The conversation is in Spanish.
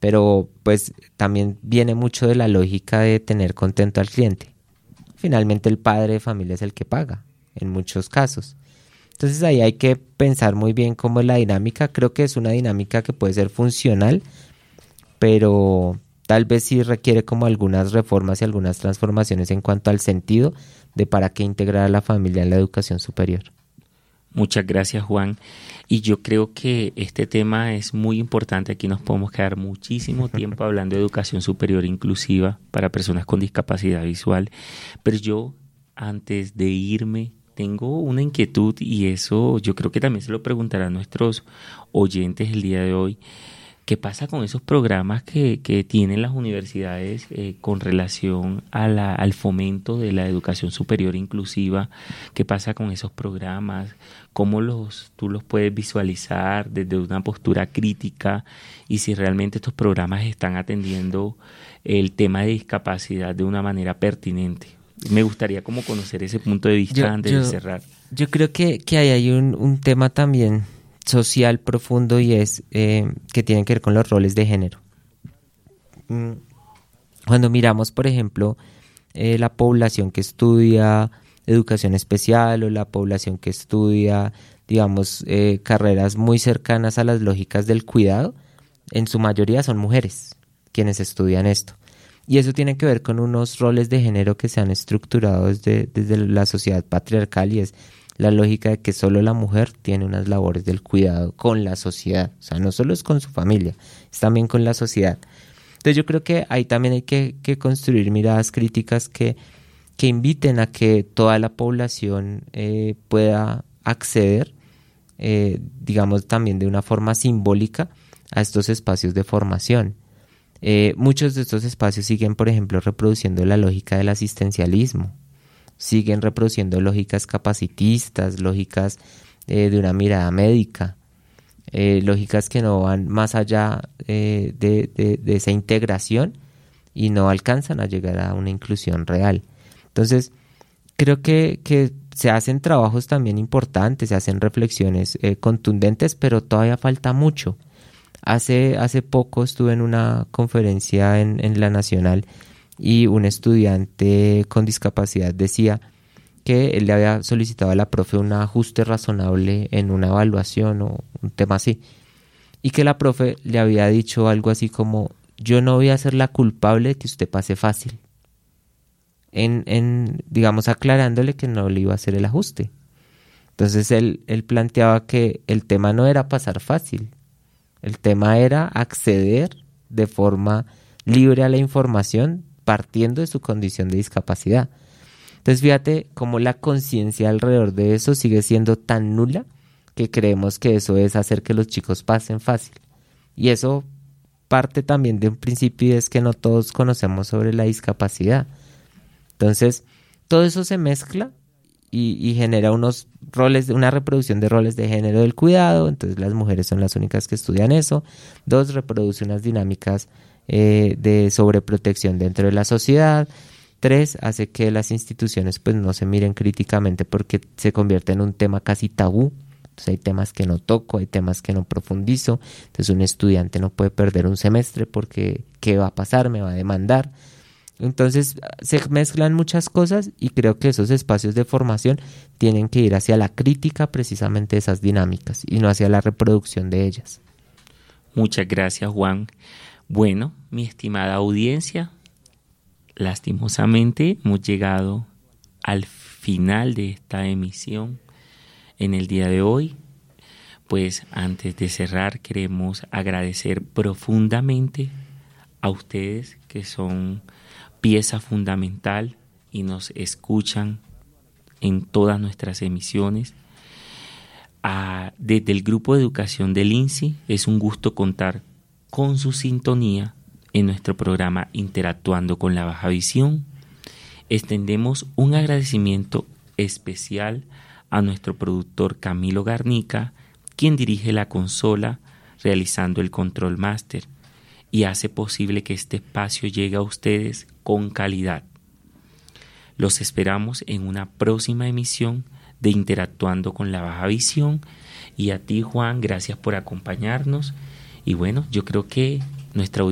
pero pues también viene mucho de la lógica de tener contento al cliente. Finalmente el padre de familia es el que paga en muchos casos. Entonces ahí hay que pensar muy bien cómo es la dinámica. Creo que es una dinámica que puede ser funcional, pero tal vez sí requiere como algunas reformas y algunas transformaciones en cuanto al sentido de para qué integrar a la familia en la educación superior. Muchas gracias, Juan. Y yo creo que este tema es muy importante. Aquí nos podemos quedar muchísimo tiempo hablando de educación superior inclusiva para personas con discapacidad visual. Pero yo, antes de irme, tengo una inquietud y eso yo creo que también se lo preguntarán nuestros oyentes el día de hoy. ¿Qué pasa con esos programas que tienen las universidades con relación a al fomento de la educación superior inclusiva? ¿Qué pasa con esos programas? ¿Cómo tú los puedes visualizar desde una postura crítica? Y si realmente estos programas están atendiendo el tema de discapacidad de una manera pertinente. Me gustaría como conocer ese punto de vista antes de cerrar. Yo creo que ahí hay un tema también social profundo y es que tiene que ver con los roles de género. Cuando miramos, por ejemplo, la población que estudia educación especial o la población que estudia, digamos, carreras muy cercanas a las lógicas del cuidado, en su mayoría son mujeres quienes estudian esto. Y eso tiene que ver con unos roles de género que se han estructurado desde la sociedad patriarcal y es la lógica de que solo la mujer tiene unas labores del cuidado con la sociedad. O sea, no solo es con su familia, es también con la sociedad. Entonces yo creo que ahí también hay que construir miradas críticas que inviten a que toda la población pueda acceder, digamos también de una forma simbólica, a estos espacios de formación. Muchos de estos espacios siguen, por ejemplo, reproduciendo la lógica del asistencialismo. Siguen reproduciendo lógicas capacitistas, lógicas de una mirada médica, lógicas que no van más allá de esa integración y no alcanzan a llegar a una inclusión real. Entonces, creo que se hacen trabajos también importantes, se hacen reflexiones contundentes, pero todavía falta mucho. Hace poco estuve en una conferencia en la Nacional y un estudiante con discapacidad decía que él le había solicitado a la profe un ajuste razonable en una evaluación o un tema así, y que la profe le había dicho algo así como: yo no voy a ser la culpable de que usted pase fácil, digamos aclarándole que no le iba a hacer el ajuste. Entonces él planteaba que el tema no era pasar fácil, el tema era acceder de forma libre a la información partiendo de su condición de discapacidad. Entonces fíjate cómo la conciencia alrededor de eso sigue siendo tan nula que creemos que eso es hacer que los chicos pasen fácil. Y eso parte también de un principio y es que no todos conocemos sobre la discapacidad. Entonces todo eso se mezcla y genera unos roles, una reproducción de roles de género del cuidado. Entonces las mujeres son las únicas que estudian eso. 2, reproduce unas dinámicas de sobreprotección dentro de la sociedad. 3, hace que las instituciones pues no se miren críticamente porque se convierte en un tema casi tabú. Entonces hay temas que no toco, hay temas que no profundizo. Entonces un estudiante no puede perder un semestre porque ¿qué va a pasar? Me va a demandar. Entonces se mezclan muchas cosas y creo que esos espacios de formación tienen que ir hacia la crítica precisamente de esas dinámicas y no hacia la reproducción de ellas. Muchas gracias, Juan. Bueno, mi estimada audiencia, lastimosamente hemos llegado al final de esta emisión en el día de hoy. Pues antes de cerrar queremos agradecer profundamente a ustedes que son pieza fundamental y nos escuchan en todas nuestras emisiones. Desde el Grupo de Educación del INSI es un gusto contar con su sintonía en nuestro programa Interactuando con la Baja Visión. Extendemos un agradecimiento especial a nuestro productor Camilo Garnica, quien dirige la consola realizando el control máster y hace posible que este espacio llegue a ustedes con calidad. Los esperamos en una próxima emisión de Interactuando con la Baja Visión. Y a ti, Juan, gracias por acompañarnos. Y bueno, yo creo que nuestra